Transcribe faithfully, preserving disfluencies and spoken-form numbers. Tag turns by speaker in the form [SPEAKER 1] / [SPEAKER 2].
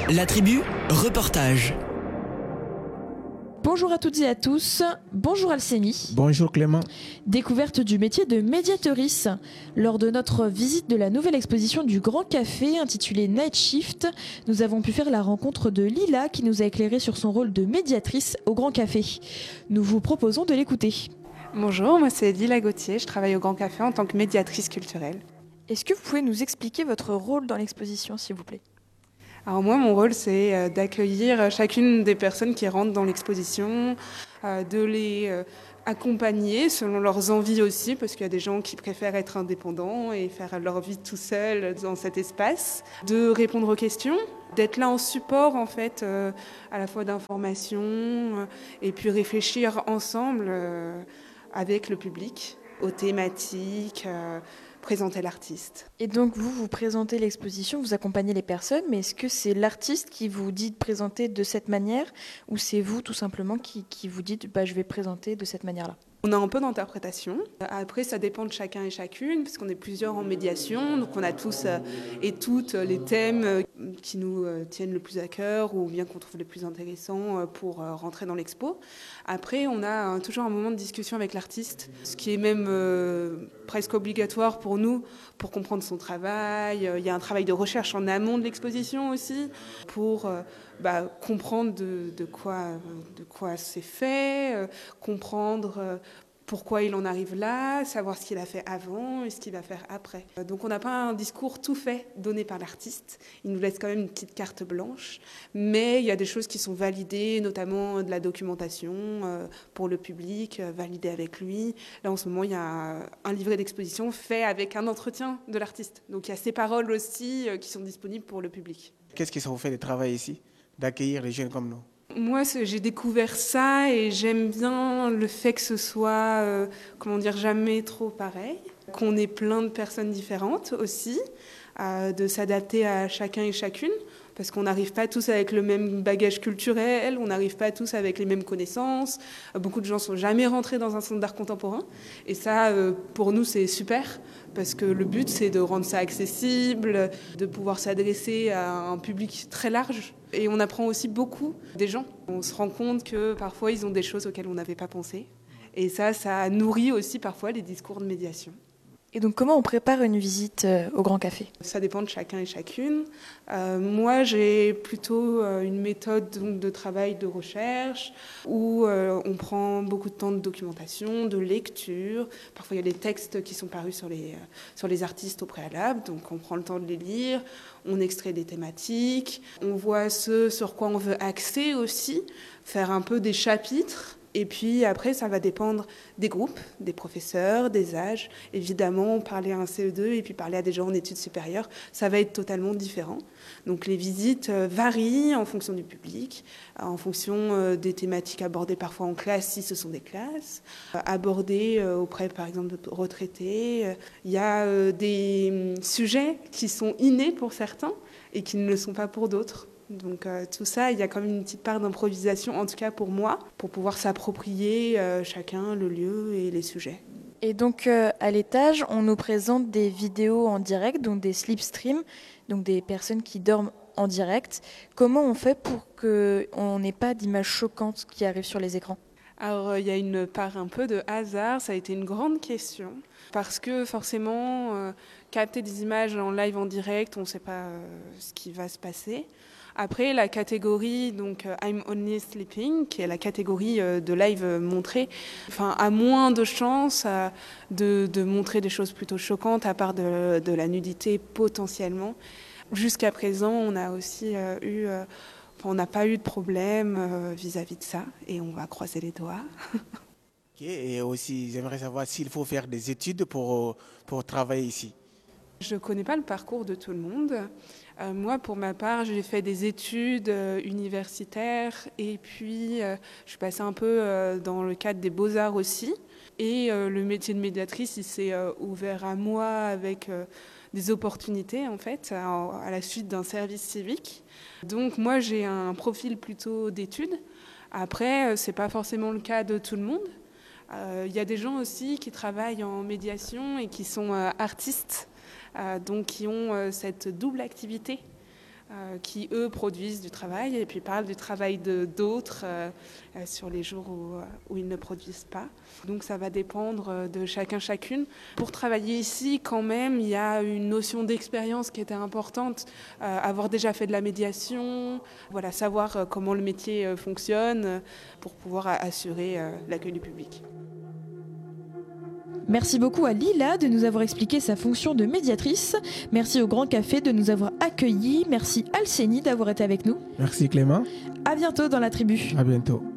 [SPEAKER 1] La tribu, reportage.
[SPEAKER 2] Bonjour à toutes et à tous, bonjour Alcénie.
[SPEAKER 3] Bonjour Clément.
[SPEAKER 2] Découverte du métier de médiatrice. Lors de notre visite de la nouvelle exposition du Grand Café intitulée Night Shift, nous avons pu faire la rencontre de Lila qui nous a éclairé sur son rôle de médiatrice au Grand Café. Nous vous proposons de l'écouter.
[SPEAKER 4] Bonjour, moi c'est Lila Gauthier, je travaille au Grand Café en tant que médiatrice culturelle.
[SPEAKER 2] Est-ce que vous pouvez nous expliquer votre rôle dans l'exposition s'il vous plaît ?
[SPEAKER 4] Alors moi, mon rôle, c'est d'accueillir chacune des personnes qui rentrent dans l'exposition, de les accompagner selon leurs envies aussi, parce qu'il y a des gens qui préfèrent être indépendants et faire leur vie tout seul dans cet espace, de répondre aux questions, d'être là en support en fait, à la fois d'information et puis réfléchir ensemble avec le public aux thématiques, présenter l'artiste.
[SPEAKER 2] Et donc vous, vous présentez l'exposition, vous accompagnez les personnes, mais est-ce que c'est l'artiste qui vous dit de présenter de cette manière ou c'est vous tout simplement qui, qui vous dites bah, je vais présenter de cette manière-là ?
[SPEAKER 4] On a un peu d'interprétation. Après, ça dépend de chacun et chacune, parce qu'on est plusieurs en médiation. Donc, on a tous et toutes les thèmes qui nous tiennent le plus à cœur ou bien qu'on trouve les plus intéressants pour rentrer dans l'expo. Après, on a toujours un moment de discussion avec l'artiste, ce qui est même euh, presque obligatoire pour nous, pour comprendre son travail. Il y a un travail de recherche en amont de l'exposition aussi, pour euh, bah, comprendre de, de, quoi, de quoi c'est fait, euh, comprendre... Euh, pourquoi il en arrive là, savoir ce qu'il a fait avant et ce qu'il va faire après. Donc on n'a pas un discours tout fait donné par l'artiste, il nous laisse quand même une petite carte blanche, mais il y a des choses qui sont validées, notamment de la documentation pour le public, validée avec lui. Là en ce moment il y a un livret d'exposition fait avec un entretien de l'artiste, donc il y a ses paroles aussi qui sont disponibles pour le public.
[SPEAKER 3] Qu'est-ce que ça vous fait de travailler ici, d'accueillir les jeunes comme nous ?
[SPEAKER 4] Moi, j'ai découvert ça et j'aime bien le fait que ce soit, euh, comment dire, jamais trop pareil, qu'on ait plein de personnes différentes aussi, euh, de s'adapter à chacun et chacune, parce qu'on n'arrive pas tous avec le même bagage culturel, on n'arrive pas tous avec les mêmes connaissances. Beaucoup de gens ne sont jamais rentrés dans un centre d'art contemporain, et ça, euh, pour nous, c'est super, parce que le but, c'est de rendre ça accessible, de pouvoir s'adresser à un public très large. Et on apprend aussi beaucoup des gens. On se rend compte que parfois, ils ont des choses auxquelles on n'avait pas pensé. Et ça, ça nourrit aussi parfois les discours de médiation.
[SPEAKER 2] Et donc, comment on prépare une visite au Grand Café ?
[SPEAKER 4] Ça dépend de chacun et chacune. Euh, moi, j'ai plutôt une méthode donc, de travail, de recherche, où euh, on prend beaucoup de temps de documentation, de lecture. Parfois, il y a des textes qui sont parus sur les, sur les artistes au préalable, donc on prend le temps de les lire. On extrait des thématiques, on voit ce sur quoi on veut axer aussi, faire un peu des chapitres. Et puis après, ça va dépendre des groupes, des professeurs, des âges. Évidemment, parler à un C E deux et puis parler à des gens en études supérieures, ça va être totalement différent. Donc les visites varient en fonction du public, en fonction des thématiques abordées parfois en classe, si ce sont des classes, abordées auprès, par exemple, de retraités. Il y a des sujets qui sont innés pour certains et qui ne le sont pas pour d'autres. Donc euh, tout ça, il y a quand même une petite part d'improvisation, en tout cas pour moi, pour pouvoir s'approprier euh, chacun le lieu et les sujets.
[SPEAKER 2] Et donc euh, à l'étage, on nous présente des vidéos en direct, donc des slipstreams, donc des personnes qui dorment en direct. Comment on fait pour qu'on n'ait pas d'images choquantes qui arrivent sur les écrans ?
[SPEAKER 4] Alors il y a une part un peu de hasard, ça a été une grande question, parce que forcément, euh, capter des images en live en direct, on ne sait pas euh, ce qui va se passer. Après, la catégorie donc I'm Only Sleeping, qui est la catégorie de live montré, enfin, a moins de chances de, de montrer des choses plutôt choquantes, à part de, de la nudité potentiellement. Jusqu'à présent, on a aussi euh, eu, euh, enfin, on n'a pas eu de problème euh, vis-à-vis de ça, et on va croiser les doigts.
[SPEAKER 3] Okay, et aussi, j'aimerais savoir s'il faut faire des études pour, pour travailler ici.
[SPEAKER 4] Je ne connais pas le parcours de tout le monde. Euh, moi, pour ma part, j'ai fait des études euh, universitaires et puis euh, je suis passée un peu euh, dans le cadre des beaux-arts aussi. Et euh, le métier de médiatrice, il s'est euh, ouvert à moi avec euh, des opportunités, en fait, à, à la suite d'un service civique. Donc moi, j'ai un profil plutôt d'études. Après, euh, ce n'est pas forcément le cas de tout le monde. Il euh, y a des gens aussi qui travaillent en médiation et qui sont euh, artistes. Euh, donc qui ont euh, cette double activité euh, qui, eux, produisent du travail et puis parlent du travail de, d'autres euh, euh, sur les jours où, où ils ne produisent pas. Donc ça va dépendre de chacun, chacune. Pour travailler ici, quand même, il y a une notion d'expérience qui était importante. Euh, avoir déjà fait de la médiation, voilà, savoir euh, comment le métier euh, fonctionne euh, pour pouvoir assurer euh, l'accueil du public.
[SPEAKER 2] Merci beaucoup à Lila de nous avoir expliqué sa fonction de médiatrice. Merci au Grand Café de nous avoir accueillis. Merci Alcénie d'avoir été avec nous.
[SPEAKER 5] Merci Clément.
[SPEAKER 2] À bientôt dans la tribu.
[SPEAKER 5] À bientôt.